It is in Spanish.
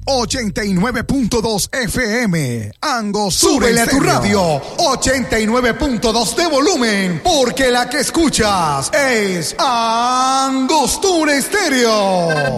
89.2 FM. Angostura Súbele a tu Estéreo. radio 89.2 de volumen, porque la que escuchas es Angostura Estéreo.